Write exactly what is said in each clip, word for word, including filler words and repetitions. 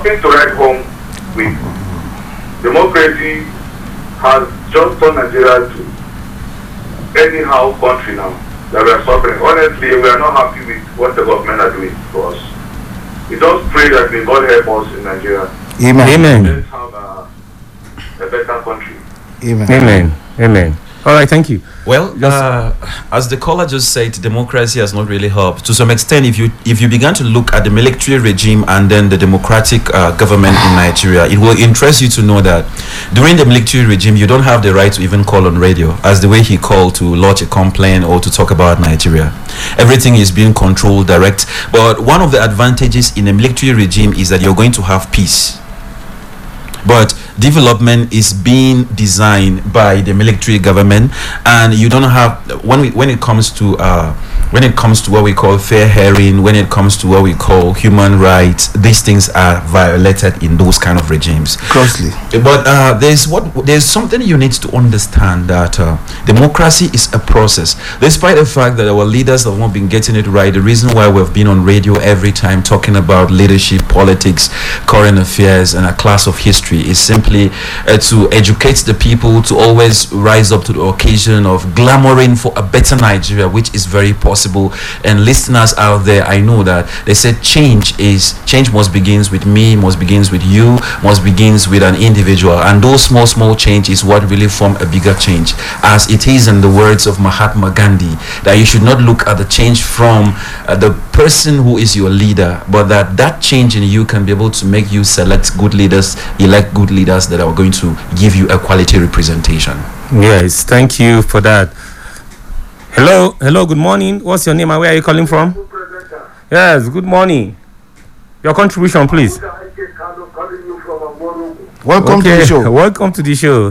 nothing to write home with. Democracy has just turned Nigeria to anyhow country now that we are suffering. Honestly, we are not happy with what the government are doing to us. We just pray that may God help us in Nigeria. Amen. Amen. Let's have a, a better country. Amen. Amen. Amen. All right, thank you. Well, uh, as the caller just said, democracy has not really helped. To some extent, if you if you began to look at the military regime and then the democratic uh, government in Nigeria, it will interest you to know that during the military regime, you don't have the right to even call on radio, as the way he called to lodge a complaint or to talk about Nigeria. Everything is being controlled, direct. But one of the advantages in a military regime is that you're going to have peace. But development is being designed by the military government, and you don't have when we when it comes to uh when it comes to what we call fair hearing, when it comes to what we call human rights, these things are violated in those kind of regimes. Grossly. But uh, there's what there's something you need to understand, that uh, democracy is a process. Despite the fact that our leaders have not been getting it right, the reason why we've been on radio every time talking about leadership, politics, current affairs, and a class of history is simply uh, to educate the people to always rise up to the occasion of glamoring for a better Nigeria, which is very possible. And listeners out there, I know that they said change is change must begins with me, must begins with you, must begins with an individual, and those small small change is what really form a bigger change. As it is in the words of Mahatma Gandhi, that you should not look at the change from uh, the person who is your leader, but that that change in you can be able to make you select good leaders, elect good leaders that are going to give you a quality representation. Yes, thank you for that. Hello, hello, good morning. What's your name and where are you calling from? Yes, good morning. Your contribution, please. Welcome Okay, to the show. welcome to the show.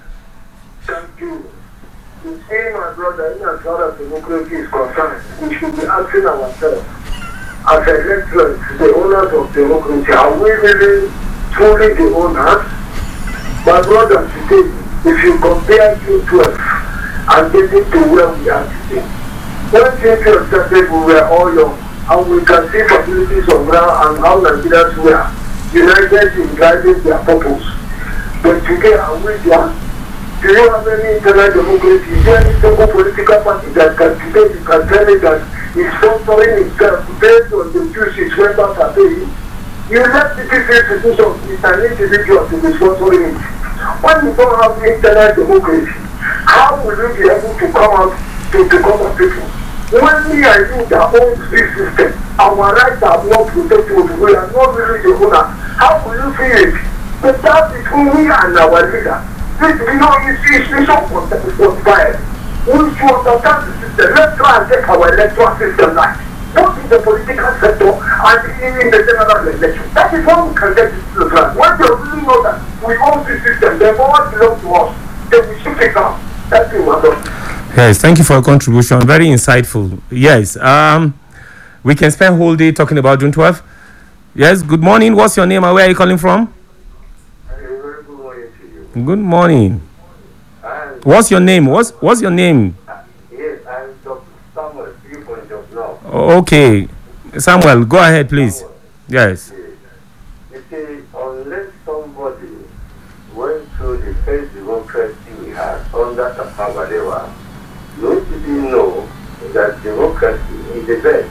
Thank you. You see, my brother, in as far as democracy is concerned, we should be asking ourselves, as electors, the owners of democracy, are we really truly the owners? My brother, today, if you compare June twelfth and get it to where we are today, when June twelfth started, we were all young, and we can see facilities on ground and how Nigerians were united in driving their purpose. But today, are we there? Do you have any internal democracy? Is there any single political party that can today you can tell me that is sponsoring itself based on the dues its members are paying? You let the different institutions with an individual to be sponsoring it. When you don't have internal democracy, how will you be able to come out to become a people? When we are in the own free system, our rights are not protected, we are not really the owner. How will you feel it? But that is who we are and our leader. This, you know, it's, it's, it's not conspired. We should understand the system. Let's try and take our electoral system right, both in the political sector and in the general election. That is how we can get this to the ground. When they really know that we own the system, the power belongs to us, then we should take out. That's it, my brother. Yes, thank you for your contribution. Very insightful. Yes, um, we can spend whole day talking about June twelfth. Yes, good morning. What's your name and where are you calling from? Very good morning to you. Good morning. And, What's your name? What's what's your name? uh, yes, I'm Doctor Samuel, three point of now. Okay, Samuel, go ahead, please. Yes. You see, unless somebody went through the first democracy we had under Tafawa Balewa, you didn't know that democracy is the best.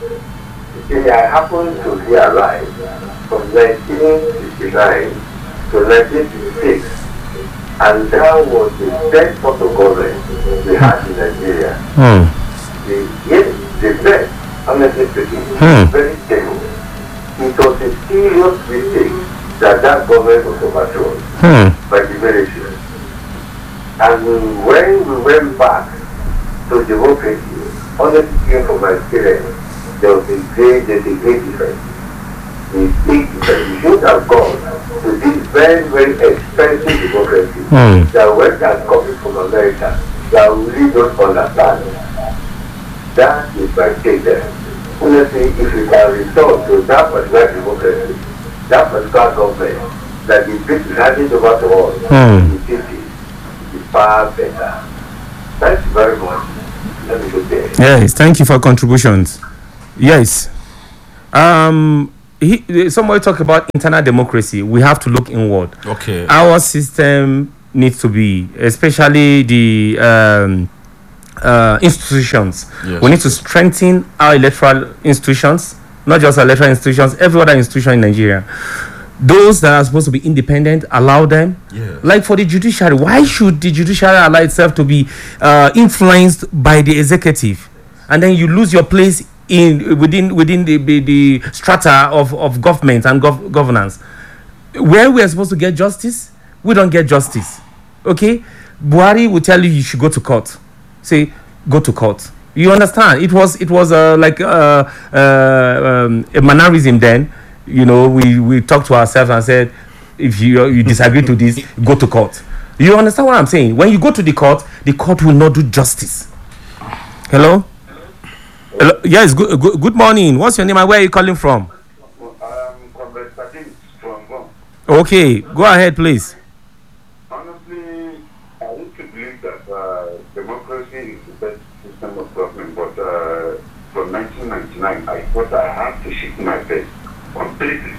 You see, I happened to be alive from nineteen sixty-nine to nineteen fifty-six, and that was the best sort of government we had in Nigeria. Hmm. The, yes, the best, honestly speaking, Hmm. very stable. It was a serious mistake that that government was overthrown Hmm. by the military. And when we went back to democracy, honestly speaking from my experience, there was a great, there's a great difference. The big difference. We should have gone to this very, very expensive democracy Hmm. that went and copied from America that we really don't understand. That is my take there. Honestly, if we can return to that particular democracy, that particular government that the British handed over to us Hmm. in the fifties, is far better. Thank you very much. Let me go there. Yes, thank you for contributions. Yes. Um, he, somebody talk about internal democracy. We have to look inward. Okay. Our system needs to be, especially the um, uh, institutions. Yes. We need to strengthen our electoral institutions, not just our electoral institutions, every other institution in Nigeria. Those that are supposed to be independent, allow them. Yes. Like for the judiciary, why should the judiciary allow itself to be uh, influenced by the executive, and then you lose your place in within within the the, the strata of, of government and gov- governance? Where we are supposed to get justice, we don't get justice. Okay, Buhari will tell you you should go to court. Say go to court. You understand? It was it was uh, like uh, uh, um, a mannerism then. You know, we, we talked to ourselves and said, if you you disagree to this, go to court. You understand what I'm saying? When you go to the court, the court will not do justice. Hello? Hello? Yes, good, good, good morning. What's your name and where are you calling from? I'm Comrade Sadiq from Gom. Okay, go ahead, please. Honestly, I used to believe that uh, democracy is the best system of government, but uh, from nineteen ninety-nine, I thought I had to shift my faith completely.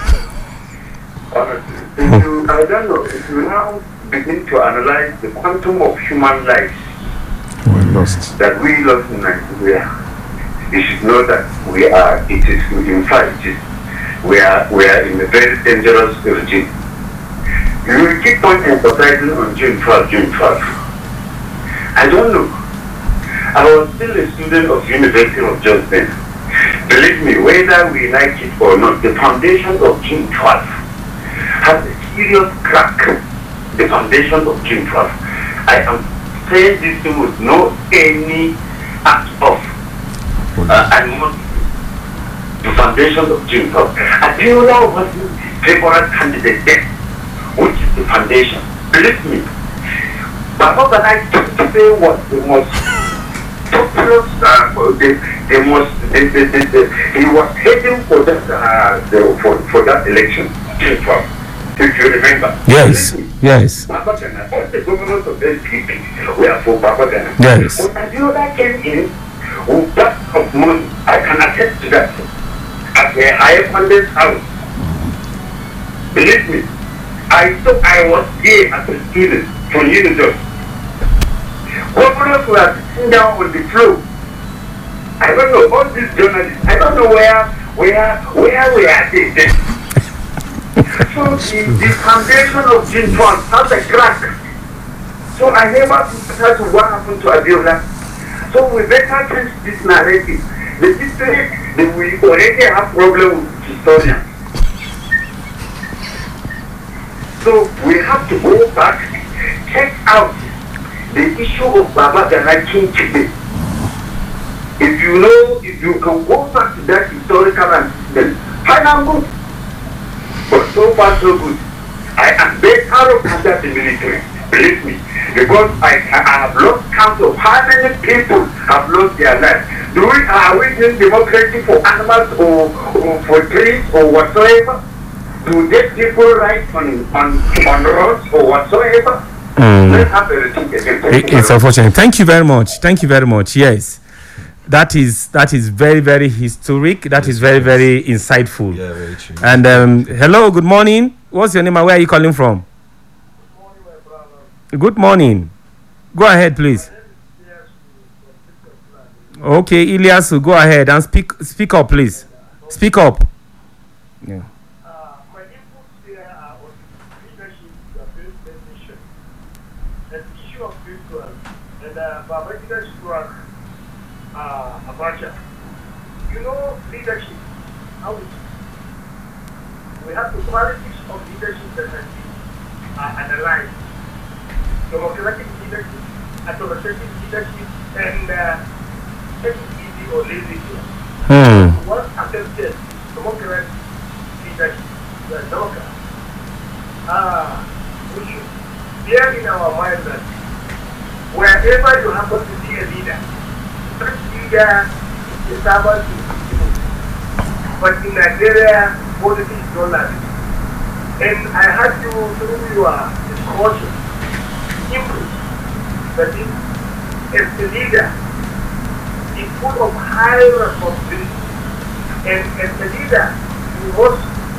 Honestly, if you, I don't know, if you now begin to analyze the quantum of human lives We lost. that we lost in Nigeria, you should know that we are, it is, in fact, it is, we are, we are in a very dangerous regime. You will keep on emphasizing on June twelfth, June twelfth. I don't know. I was still a student of University of Jos then. Believe me, whether we like it or not, the foundation of June twelfth has a serious crack. The foundation of June twelfth. I am saying this thing with no any act of uh, animosity. The foundation of June twelfth. Abiola was the favorite candidate then, which is the foundation. Believe me, Baba Gana today was the most populous, uh, the, the most, the, the, the, the, he was heading for that, uh, the, for, for that election, June twelfth, if you remember. Yes, Believe me, yes, Baba Gana, all the governors of the N P P were for Baba Gana. yes. When Abiola came in with that of money, I can attest to that, at a higher funded house. Believe me, I thought I was here as a student from Unijos. Governors were sitting down on the floor. I don't know, all these journalists, I don't know where, where, where we are they then. So the, the foundation of June twelfth has a crack. So I never understood what happened to Abiola. So we better change this narrative. The history, the, we already have problem with historians. So we have to go back, check out the issue of Baba Gana King today. If you know, if you can go back to that historical antecedent, fine and good. But so far so good. I am better off under the military, believe me, because I, I have lost count of how many people have lost their lives. Do we, are we doing democracy for animals or, or for trees or whatsoever? Do dead people right on, on, on roads or whatsoever? Mm. Let's have a rethink again. It- it's unfortunate. Thank you very much. Thank you very much. Yes, that is that is very very historic. That is very very insightful. Yeah, very true. And um, hello, good morning. What's your name and where are you calling from? Good morning. Go ahead, please. Okay, Ilyasu, go ahead and speak speak up, please. Speak up. Yeah. Uh, my inputs here are on leadership, the business mission, and the issue of spiritual, and uh, Babangida Shukran, uh, Abacha. You know, leadership, how it is. We have the qualities of leadership that has been uh, analyzed. Democratic leadership, authoritative leadership, and uh, taking it easy or lazy. Hmm. What attempted democratic leadership, the Democrat, ah, we should bear in our mind that wherever you happen to see a leader, that leader is servant to people. But in Nigeria, politics is not like it. And I had you through your discussion, input, that is, as the leader, is full of high responsibility. And as a leader, you you must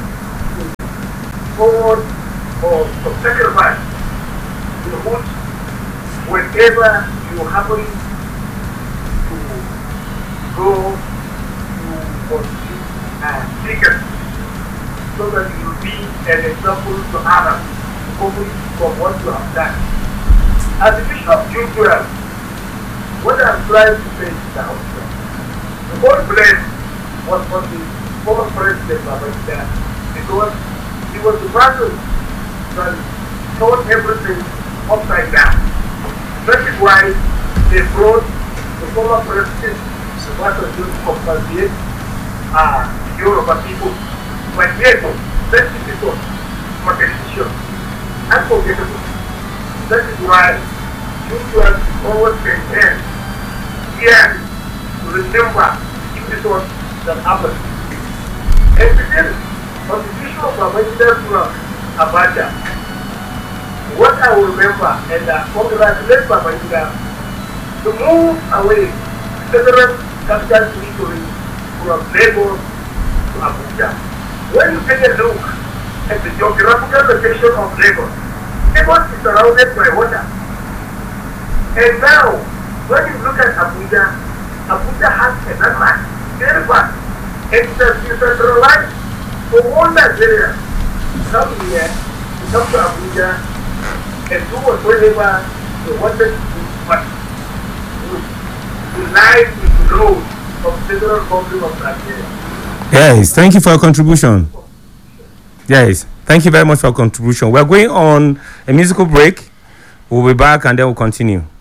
forward or, or sacrifice in which whenever you happen to go to pursue a ticket, so that you will be an example to others, hopefully from what you have done. As the Bishop of June twelve, what I'm trying to say is now, the whole blame was on the former president Babangida, because he was the person that turned everything upside down. That is why they brought the former president Sebastian to compensate uh, Yoruba people. But yet, that is because for the decision unforgettable. That is why you should always maintain here to remember episodes that happened. And then, on the issue of Babangida Abacha, what I will remember and uh, congratulate Babangida to move away federal capital territory from Lagos to Abuja. When you take a look at the geographical location of Lagos, Lagos is surrounded by water. And now, when you look at Abuja, Abuja has a landmark, very fast. It's decentralized for all Nigeria. Come here, to come to Abuja, and do whatever they wanted to do, but the life is the road of federal government of Nigeria. Yes, thank you for your contribution. Yes, thank you very much for your contribution. We're going on a musical break. We'll be back and then we'll continue.